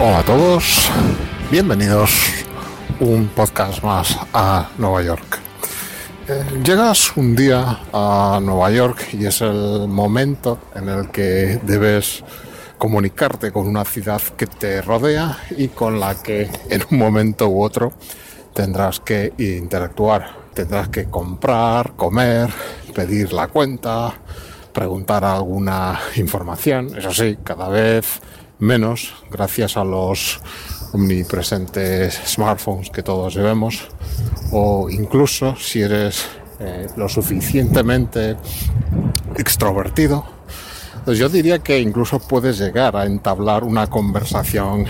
Hola a todos, bienvenidos un podcast más a Nueva York. Llegas un día a Nueva York y es el momento en el que debes comunicarte con una ciudad que te rodea y con la que en un momento u otro tendrás que interactuar. Tendrás que comprar, comer, pedir la cuenta, preguntar alguna información. Eso sí, cada vez menos gracias a los omnipresentes smartphones que todos llevemos, o incluso si eres lo suficientemente extrovertido, pues yo diría que incluso puedes llegar a entablar una conversación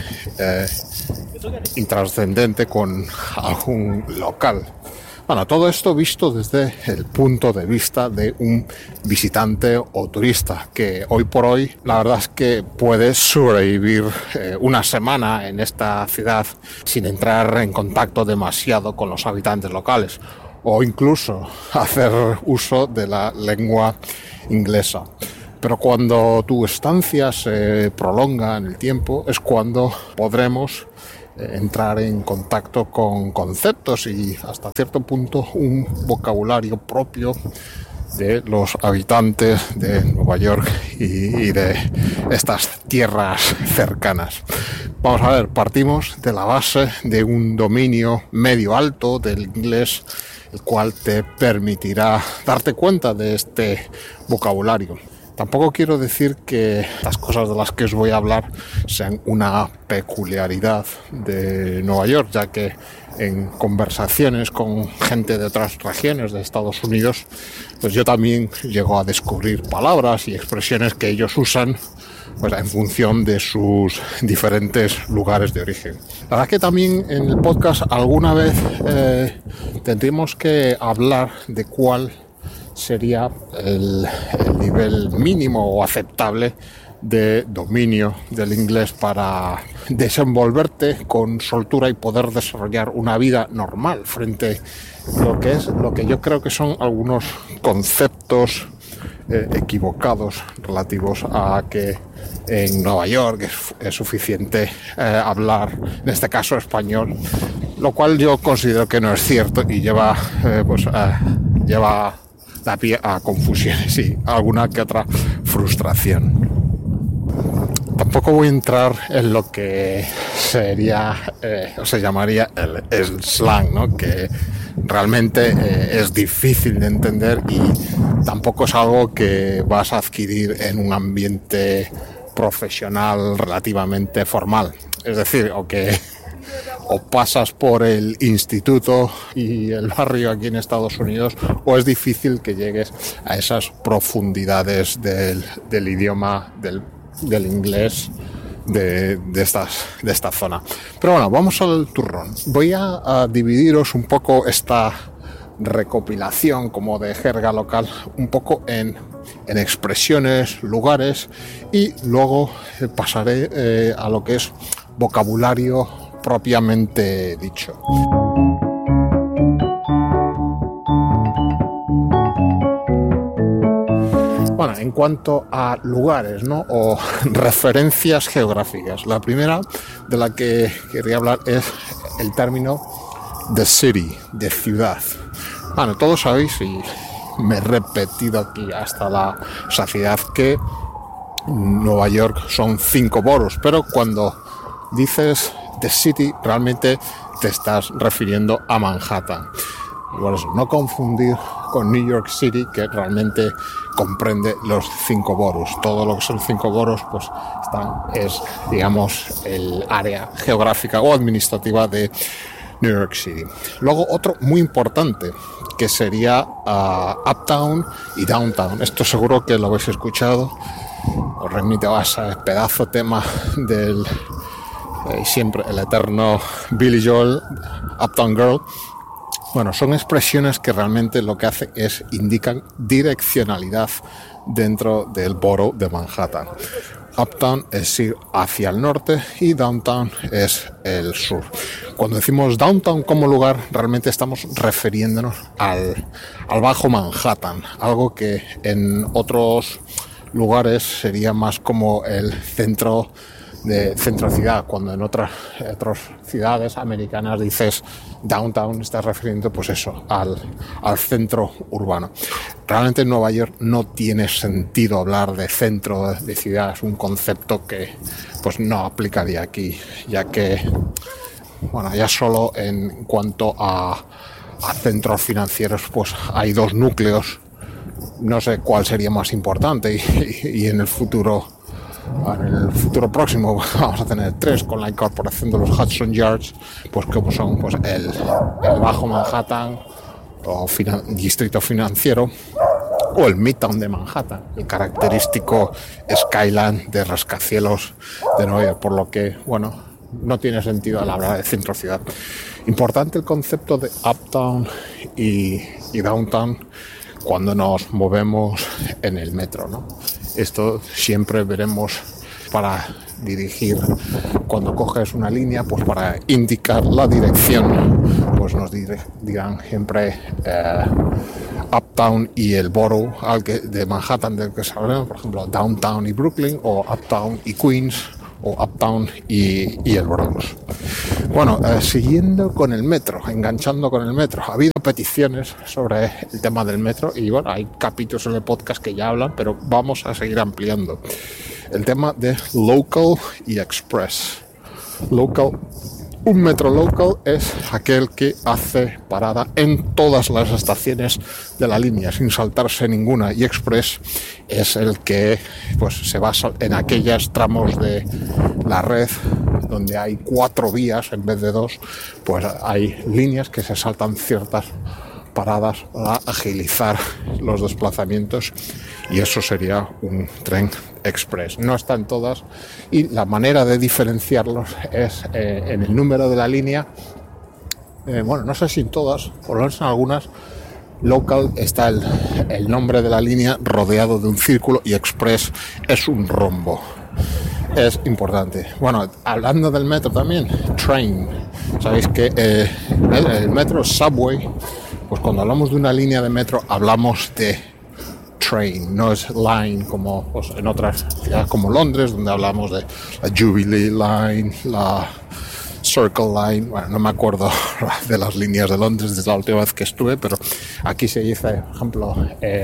intrascendente con algún local. Bueno, todo esto visto desde el punto de vista de un visitante o turista que hoy por hoy la verdad es que puede sobrevivir una semana en esta ciudad sin entrar en contacto demasiado con los habitantes locales o incluso hacer uso de la lengua inglesa. Pero cuando tu estancia se prolonga en el tiempo es cuando podremos entrar en contacto con conceptos y hasta cierto punto un vocabulario propio de los habitantes de Nueva York y de estas tierras cercanas. Vamos a ver, partimos de la base de un dominio medio alto del inglés, el cual te permitirá darte cuenta de este vocabulario. Tampoco quiero decir que las cosas de las que os voy a hablar sean una peculiaridad de Nueva York, ya que en conversaciones con gente de otras regiones de Estados Unidos, pues yo también llego a descubrir palabras y expresiones que ellos usan pues en función de sus diferentes lugares de origen. La verdad que también en el podcast alguna vez tendríamos que hablar de cuál sería el nivel mínimo o aceptable de dominio del inglés para desenvolverte con soltura y poder desarrollar una vida normal frente a lo que yo creo que son algunos conceptos equivocados relativos a que en Nueva York es suficiente hablar, en este caso español, lo cual yo considero que no es cierto y lleva da pie a confusiones y alguna que otra frustración. Tampoco voy a entrar en lo que sería o se llamaría el slang, ¿no? Que realmente es difícil de entender y tampoco es algo que vas a adquirir en un ambiente profesional relativamente formal. Es decir, o pasas por el instituto y el barrio aquí en Estados Unidos, o es difícil que llegues a esas profundidades del idioma, del inglés de esta zona. Pero bueno, vamos al turrón. Voy a dividiros un poco esta recopilación como de jerga local un poco en expresiones, lugares, y luego pasaré a lo que es vocabulario propiamente dicho. Bueno, en cuanto a lugares, ¿no? O referencias geográficas, la primera de la que quería hablar es el término the city, de ciudad. Bueno, todos sabéis, y me he repetido aquí hasta la saciedad, que Nueva York son 5 boroughs, pero cuando dices the city realmente te estás refiriendo a Manhattan. Y por eso, no confundir con New York City, que realmente comprende los 5 boroughs. Todo lo que son 5 boroughs pues es, digamos, el área geográfica o administrativa de New York City. Luego otro muy importante que sería Uptown y Downtown. Esto seguro que lo habéis escuchado. Os remito a ese pedazo tema del siempre el eterno Billy Joel, Uptown Girl. Bueno, son expresiones que realmente lo que hacen es indican direccionalidad dentro del borough de Manhattan. Uptown es ir hacia el norte y Downtown es el sur. Cuando decimos Downtown como lugar, realmente estamos refiriéndonos al Bajo Manhattan, algo que en otros lugares sería más como el centro de centro ciudad, cuando en otras ciudades americanas dices downtown, estás refiriendo pues eso, al centro urbano. Realmente en Nueva York no tiene sentido hablar de centro de ciudad, es un concepto que pues no aplicaría aquí, ya que bueno, ya solo en cuanto a centros financieros pues hay dos núcleos, no sé cuál sería más importante y en el futuro próximo vamos a tener tres con la incorporación de los Hudson Yards, pues como son pues el Bajo Manhattan o distrito financiero o el Midtown de Manhattan, el característico skyline de rascacielos de Nueva York, por lo que bueno, no tiene sentido al hablar de centro ciudad. Importante el concepto de uptown y downtown cuando nos movemos en el metro, ¿no? Esto siempre veremos para dirigir, cuando coges una línea, pues para indicar la dirección, pues nos dirán siempre Uptown y el borough de Manhattan del que sabremos, por ejemplo, Downtown y Brooklyn, o Uptown y Queens, o Uptown y el Bronx. Bueno, siguiendo con el metro, enganchando con el metro, ha habido peticiones sobre el tema del metro y bueno, hay capítulos en el podcast que ya hablan, pero vamos a seguir ampliando. El tema de local y express. Local. Un metro local es aquel que hace parada en todas las estaciones de la línea sin saltarse ninguna, y express es el que pues se basa en aquellos tramos de la red donde hay 4 vías en vez de 2, pues hay líneas que se saltan ciertas paradas para agilizar los desplazamientos, y eso sería un tren express. No están todas, y la manera de diferenciarlos es en el número de la línea. Bueno, no sé si en todas, por lo menos en algunas, local está el nombre de la línea rodeado de un círculo, y express es un rombo. Es importante. Bueno, hablando del metro también, train. Sabéis que el metro subway, pues cuando hablamos de una línea de metro hablamos de train, no es line como pues, en otras ciudades como Londres, donde hablamos de la Jubilee Line, la Circle Line. Bueno, no me acuerdo de las líneas de Londres desde la última vez que estuve, pero aquí se dice, por ejemplo,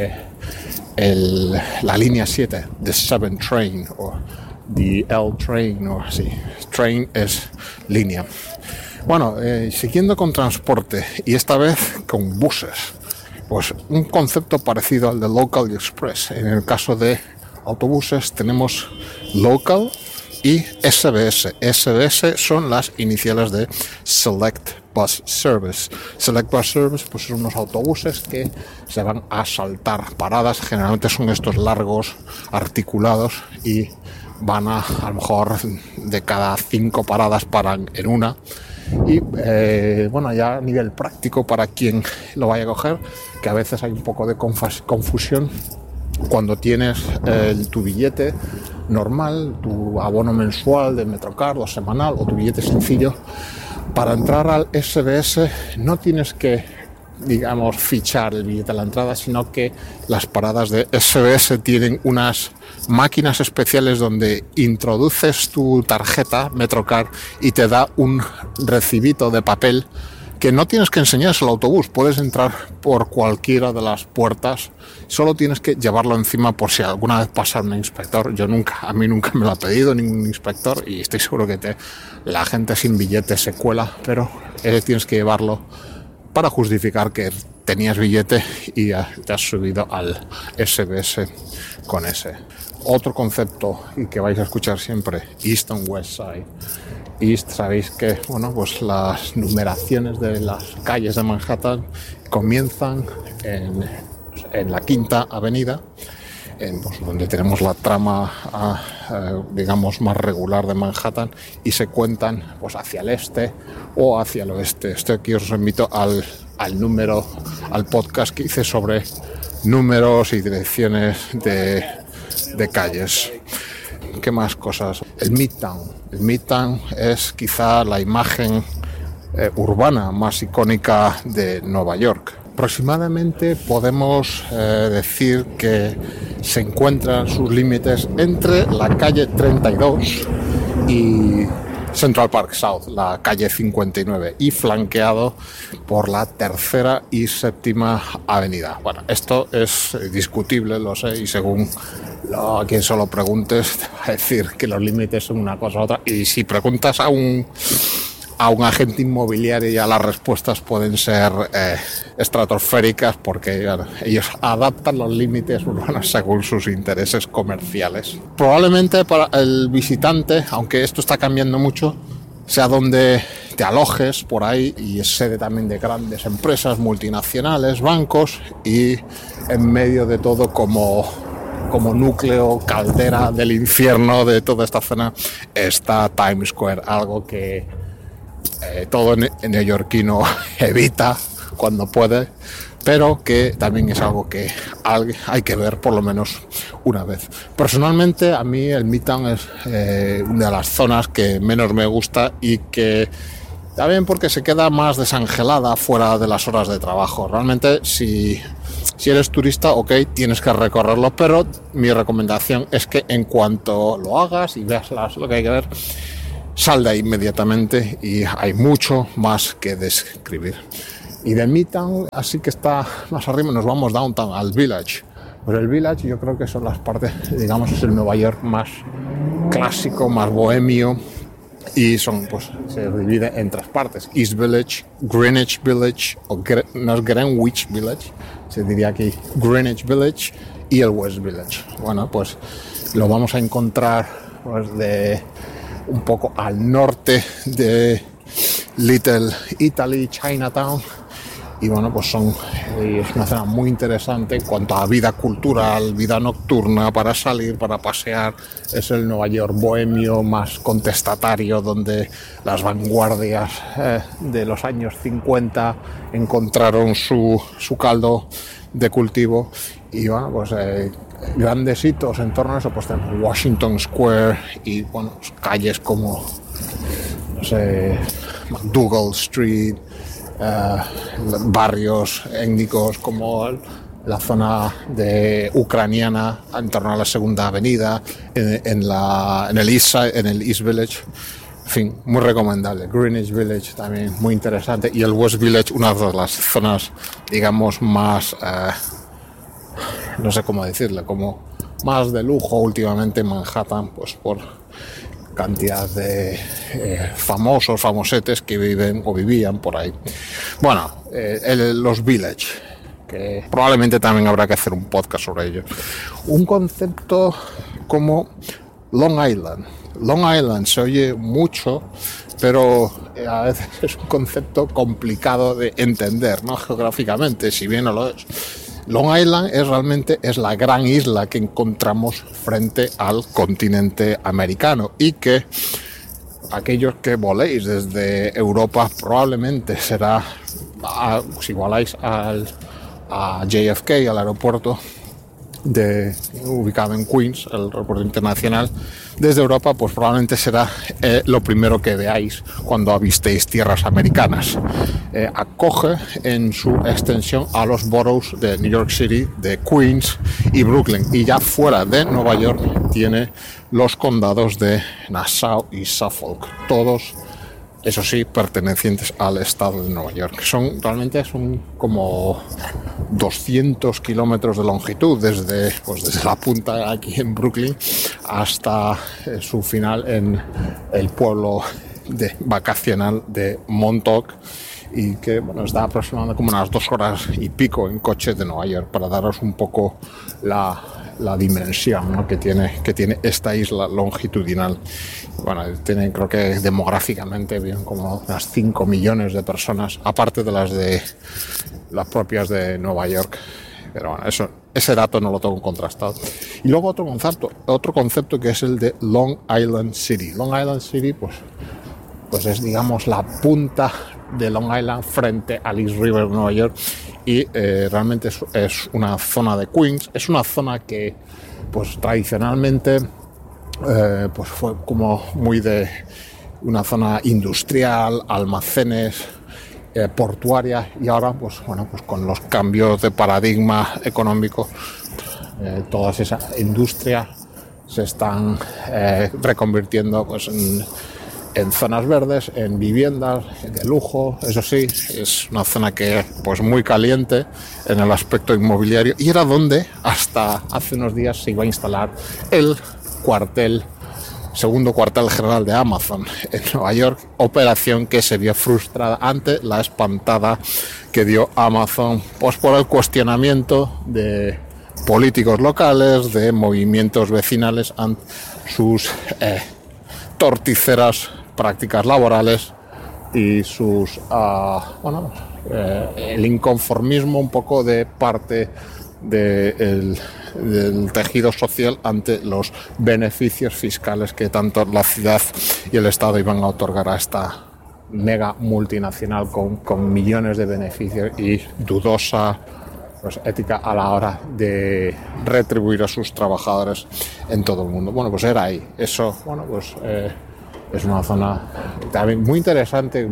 la línea 7, the 7 train, o the L train, o así. Train es línea. Bueno, siguiendo con transporte, y esta vez con buses, pues un concepto parecido al de local y express. En el caso de autobuses tenemos local y SBS. SBS son las iniciales de Select Bus Service. Select Bus Service pues son unos autobuses que se van a saltar paradas. Generalmente son estos largos, articulados, y van a lo mejor de cada 5 paradas paran en una. Y bueno, ya a nivel práctico para quien lo vaya a coger, que a veces hay un poco de confusión cuando tienes tu billete normal, tu abono mensual de Metrocard o semanal, o tu billete sencillo. Para entrar al SBS no tienes que, digamos, fichar el billete a la entrada, sino que las paradas de SBS tienen unas máquinas especiales donde introduces tu tarjeta Metrocard y te da un recibito de papel que no tienes que enseñarse al autobús. Puedes entrar por cualquiera de las puertas, solo tienes que llevarlo encima por si alguna vez pasa un inspector. A mí nunca me lo ha pedido ningún inspector, y estoy seguro que la gente sin billete se cuela, pero tienes que llevarlo para justificar que tenías billete y te has subido al SBS con ese. Otro concepto que vais a escuchar siempre, East and West Side. East, sabéis que bueno, pues las numeraciones de las calles de Manhattan comienzan en la Quinta Avenida, pues, donde tenemos la trama digamos más regular de Manhattan, y se cuentan pues hacia el este o hacia el oeste. Esto aquí os remito al podcast que hice sobre números y direcciones de calles. ¿Qué más cosas? El Midtown. El Midtown es quizá la imagen urbana más icónica de Nueva York. Aproximadamente podemos decir que se encuentran sus límites entre la calle 32 y Central Park South, la calle 59, y flanqueado por la tercera y séptima avenida. Bueno, esto es discutible, lo sé, y según a quien se lo preguntes te va a decir que los límites son una cosa u otra, y si preguntas a un agente inmobiliario ya las respuestas pueden ser estratosféricas, porque ellos adaptan los límites urbanos según sus intereses comerciales. Probablemente para el visitante, aunque esto está cambiando mucho, sea donde te alojes por ahí, y es sede también de grandes empresas multinacionales, bancos, y en medio de todo como núcleo, caldera del infierno de toda esta zona, está Times Square, algo que todo neoyorquino evita cuando puede, pero que también es algo que hay que ver por lo menos una vez. Personalmente, a mí el Midtown es una de las zonas que menos me gusta, y que también porque se queda más desangelada fuera de las horas de trabajo. Realmente, si eres turista, ok, tienes que recorrerlo, pero mi recomendación es que en cuanto lo hagas y veas lo que hay que ver, sal de ahí inmediatamente, y hay mucho más que describir. Y de Midtown, así que está más arriba, nos vamos downtown, al Village. Pues el Village yo creo que son las partes, digamos, es el Nueva York más clásico, más bohemio, y pues se divide en tres partes: East Village, Greenwich Village, no es Greenwich Village, se diría aquí Greenwich Village, y el West Village. Bueno, pues lo vamos a encontrar pues un poco al norte de Little Italy, Chinatown, y bueno, pues es una zona muy interesante en cuanto a vida cultural, vida nocturna, para salir, para pasear. Es el Nueva York bohemio más contestatario, donde las vanguardias de los años 50 encontraron su caldo de cultivo. Y bueno, pues grandes hitos en torno a eso, pues tenemos Washington Square y bueno, pues calles como, no sé, McDougal Street, barrios étnicos como la zona ucraniana en torno a la Segunda Avenida, en el East Village. En fin, muy recomendable. Greenwich Village también muy interesante, y el West Village, una de las zonas, digamos, más no sé cómo decirle, como más de lujo últimamente en Manhattan, pues por cantidad de famosetes que viven o vivían por ahí. Bueno, los Village, que probablemente también habrá que hacer un podcast sobre ello. Un concepto como Long Island. Long Island se oye mucho, pero a veces es un concepto complicado de entender, ¿no? Geográficamente, si bien no lo es. Long Island realmente es la gran isla que encontramos frente al continente americano, y que aquellos que voléis desde Europa probablemente será, si voláis a JFK, al aeropuerto ubicado en Queens, el aeropuerto internacional, desde Europa, pues probablemente será lo primero que veáis cuando avistéis tierras americanas. Acoge en su extensión a los boroughs de New York City, de Queens y Brooklyn, y ya fuera de Nueva York tiene los condados de Nassau y Suffolk, todos, eso sí, pertenecientes al estado de Nueva York. Realmente son como 200 kilómetros de longitud desde la punta aquí en Brooklyn hasta su final en el pueblo vacacional de Montauk, y que bueno, está aproximadamente como unas 2 horas y pico en coche de Nueva York, para daros un poco la dimensión, ¿no?, que tiene esta isla longitudinal. Bueno, tiene, creo que demográficamente bien como unas 5 millones de personas, aparte de las propias de Nueva York. Pero bueno, ese dato no lo tengo contrastado. Y luego otro concepto que es el de Long Island City. Long Island City, pues es, digamos, la punta de Long Island frente al East River de Nueva York, y realmente es una zona de Queens. Es una zona que pues tradicionalmente pues fue como muy de una zona industrial, almacenes, portuaria, y ahora pues con los cambios de paradigma económico, toda esa industria se están reconvirtiendo pues en zonas verdes, en viviendas de lujo. Eso sí, es una zona que pues muy caliente en el aspecto inmobiliario, y era donde hasta hace unos días se iba a instalar el segundo cuartel general de Amazon en Nueva York, operación que se vio frustrada ante la espantada que dio Amazon pues por el cuestionamiento de políticos locales, de movimientos vecinales ante sus torticeras prácticas laborales y sus el inconformismo un poco de parte del tejido social ante los beneficios fiscales que tanto la ciudad y el Estado iban a otorgar a esta mega multinacional con millones de beneficios y dudosa pues ética a la hora de retribuir a sus trabajadores en todo el mundo. Bueno, pues era ahí. Eso, bueno, pues es una zona también muy interesante,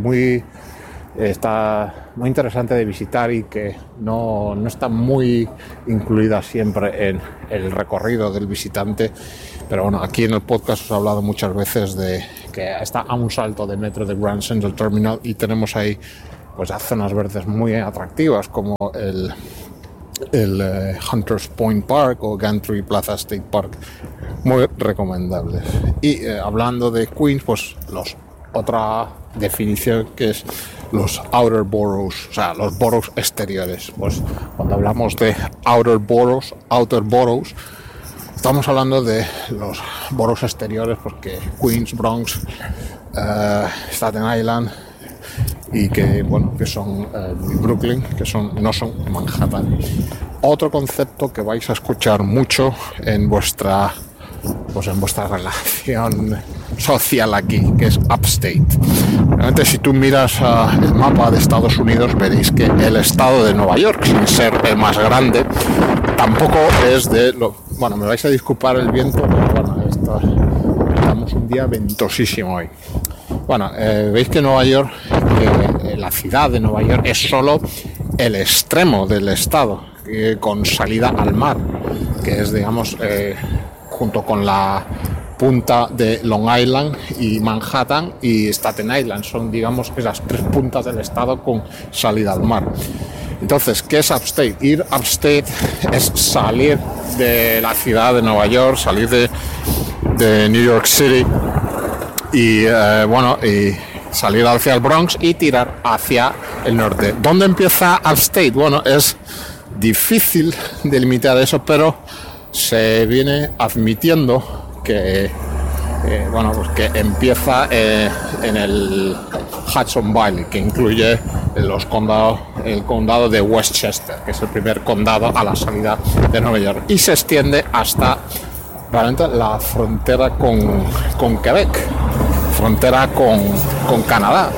está muy interesante de visitar y que no está muy incluida siempre en el recorrido del visitante. Pero bueno, aquí en el podcast os he hablado muchas veces de que está a un salto de metro de Grand Central Terminal y tenemos ahí pues zonas verdes muy atractivas como el Hunters Point Park o Gantry Plaza State Park, muy recomendables. Y hablando de Queens, pues otra definición que es los outer boroughs, o sea, los boroughs exteriores. Pues cuando hablamos de outer boroughs, estamos hablando de los boroughs exteriores, porque Queens, Bronx, Staten Island y que son Brooklyn, no son Manhattan. Otro concepto que vais a escuchar mucho en vuestra relación social aquí, que es upstate. Realmente, si tú miras el mapa de Estados Unidos, veréis que el estado de Nueva York, sin ser el más grande, tampoco es me vais a disculpar el viento, pero estamos un día ventosísimo hoy. Veis que Nueva York, la ciudad de Nueva York, es solo el extremo del estado, con salida al mar, que es, digamos, junto con la punta de Long Island y Manhattan y Staten Island, son, digamos, las tres puntas del estado con salida al mar. Entonces, ¿qué es upstate? Ir upstate es salir de la ciudad de Nueva York, salir de New York City y salir hacia el Bronx y tirar hacia el norte. ¿Dónde empieza upstate? Bueno, es difícil delimitar eso, pero se viene admitiendo que empieza en el Hudson Valley, que incluye el condado de Westchester, que es el primer condado a la salida de Nueva York, y se extiende hasta realmente la frontera con Quebec, frontera con Canadá.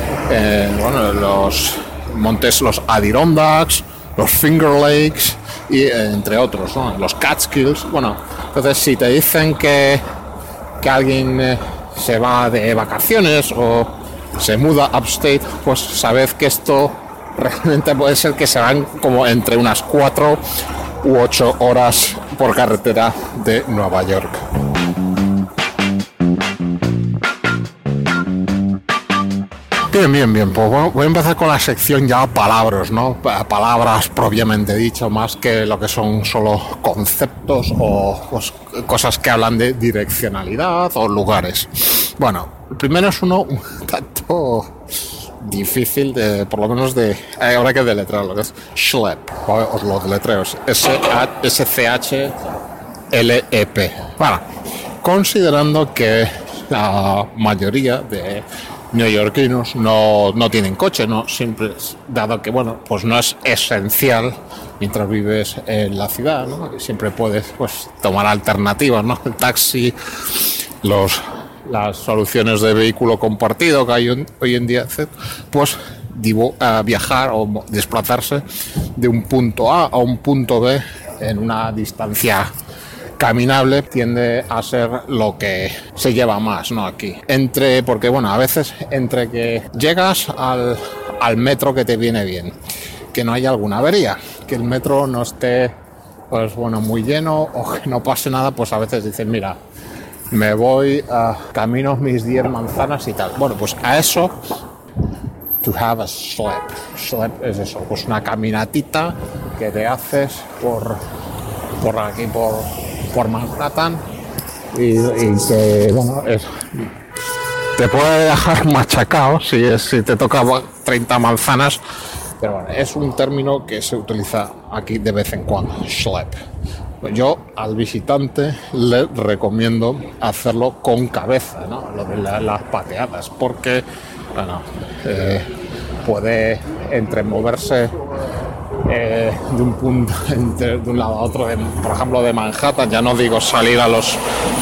Los montes, los Adirondacks, los Finger Lakes y entre otros, ¿no? Los Catskills. Entonces, si te dicen que alguien se va de vacaciones o se muda upstate, pues sabed que esto realmente puede ser que se van como entre unas 4 u 8 horas por carretera de Nueva York. Bien, pues voy a empezar con la sección ya palabras, ¿no? Palabras propiamente dicho, más que lo que son solo conceptos o cosas que hablan de direccionalidad o lugares. El primero es uno un tanto difícil, por lo menos habrá que deletrearlo, que es Schlepp. Os lo deletreo, es S-C-H-L-E-P. Considerando que la mayoría de neoyorquinos no tienen coche, no siempre, dado que pues no es esencial mientras vives en la ciudad, ¿no? Siempre puedes tomar alternativas, ¿no? El taxi, las soluciones de vehículo compartido que hay hoy en día, pues viajar o desplazarse de un punto A a un punto B en una distancia caminable tiende a ser lo que se lleva más, ¿no? Aquí. Porque a veces entre que llegas al metro que te viene bien, que no haya alguna avería, que el metro no esté pues bueno, muy lleno o que no pase nada, pues a veces dicen, mira, me voy a camino mis 10 manzanas y tal. Bueno, pues a eso, to have a schlep. Schlep es eso, pues una caminatita que te haces por aquí, por Manhattan y que, bueno, te puede dejar machacado si te toca 30 manzanas, pero bueno, es un término que se utiliza aquí de vez en cuando, schlep. Yo al visitante le recomiendo hacerlo con cabeza, ¿no? Lo de las pateadas, porque bueno, puede moverse de un punto, de un lado a otro, por ejemplo de Manhattan, ya no digo salir a los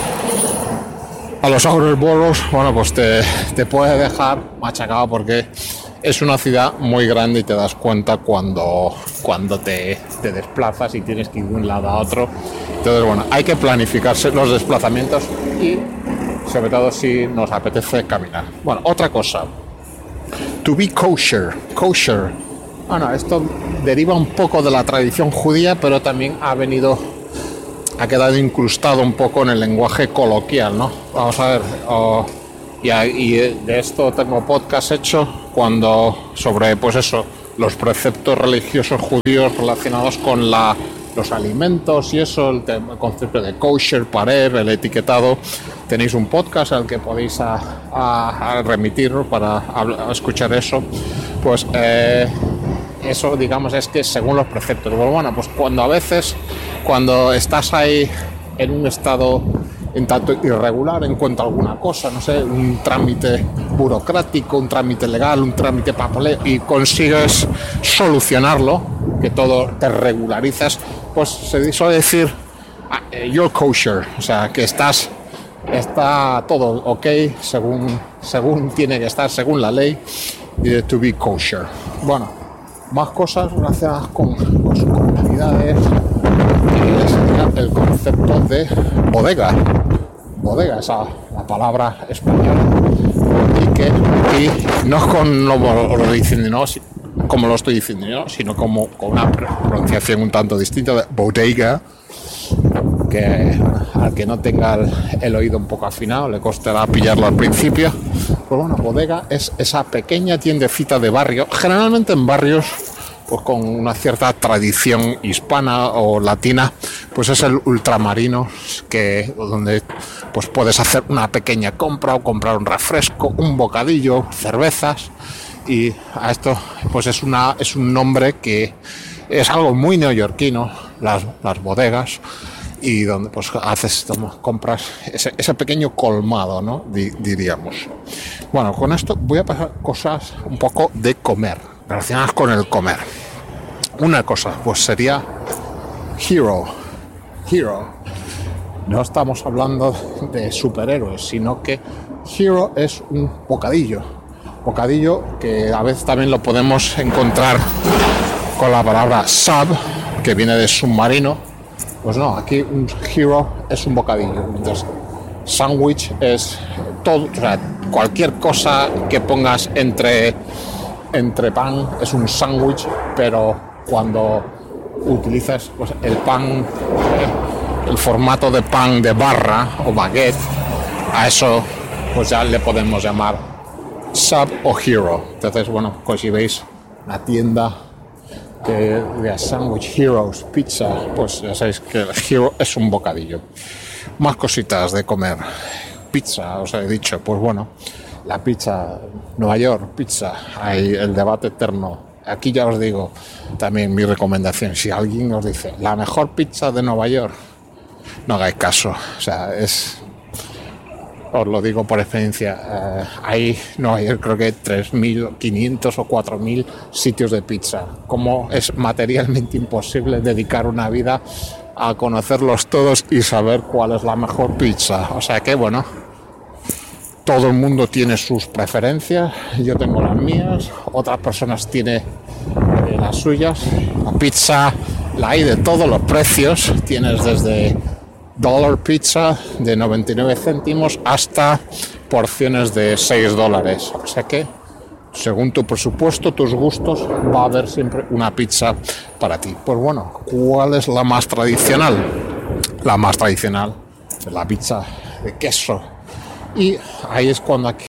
outer boroughs, bueno, pues te puede dejar machacado porque es una ciudad muy grande y te das cuenta cuando te desplazas y tienes que ir de un lado a otro. Entonces, bueno, hay que planificarse los desplazamientos y sobre todo si nos apetece caminar. Bueno, otra cosa, to be kosher. Bueno, esto deriva un poco de la tradición judía, pero también ha quedado incrustado un poco en el lenguaje coloquial, ¿no? Vamos a ver, y de esto tengo podcast hecho sobre, pues eso, los preceptos religiosos judíos relacionados con los alimentos y eso, el concepto de kosher, parer, el etiquetado. Tenéis un podcast al que podéis remitir para escuchar eso. Pues eso, digamos, es que según los preceptos. Bueno, pues cuando estás ahí en un estado en tanto irregular en cuanto a alguna cosa, no sé, un trámite burocrático, un trámite legal, un trámite papeleo, y consigues solucionarlo, que todo te regularizas, pues se suele decir you're kosher, o sea, que está todo ok según tiene que estar, según la ley, y to be kosher. Bueno, más cosas relacionadas con sus comunidades, y sería el concepto de bodega, la palabra española, y no con lo diciendo, ¿no? Como lo estoy diciendo, ¿no? Sino como con una pronunciación un tanto distinta de bodega, que al que no tenga el oído un poco afinado le costará pillarlo al principio. Pues bueno, bodega es esa pequeña tiendecita de barrio, generalmente en barrios pues con una cierta tradición hispana o latina, pues es el ultramarino, donde pues puedes hacer una pequeña compra o comprar un refresco, un bocadillo, cervezas, y a esto pues es un nombre que es algo muy neoyorquino, las bodegas, y donde pues compras ese pequeño colmado, ¿no? Diríamos. Bueno, con esto voy a pasar cosas un poco de comer, relacionadas con el comer. Una cosa, pues sería hero. No estamos hablando de superhéroes, sino que hero es un bocadillo que a veces también lo podemos encontrar con la palabra sub, que viene de submarino. Pues no, aquí un hero es un bocadillo. Entonces, sándwich es todo, o sea, cualquier cosa que pongas entre pan es un sándwich, pero cuando utilizas pues, el pan, el formato de pan de barra o baguette, a eso pues ya le podemos llamar sub o hero. Entonces, bueno, pues si veis la tienda de Sandwich Heroes Pizza, pues ya sabéis que el hero es un bocadillo. Más cositas de comer. Pizza, os he dicho, pues bueno, la pizza, Nueva York, pizza, hay el debate eterno. Aquí ya os digo también mi recomendación, si alguien os dice la mejor pizza de Nueva York, no hagáis caso, o sea, os lo digo por experiencia, hay Nueva York creo que 3.500 o 4.000 sitios de pizza. Como es materialmente imposible dedicar una vida a conocerlos todos y saber cuál es la mejor pizza, o sea que bueno, todo el mundo tiene sus preferencias, yo tengo las mías, otras personas tienen las suyas. La pizza la hay de todos los precios, tienes desde dollar pizza de 99 céntimos hasta porciones de $6, o sea que según tu presupuesto, tus gustos, va a haber siempre una pizza para ti. Pues bueno, ¿cuál es la más tradicional? La más tradicional es la pizza de queso. Y ahí es cuando aquí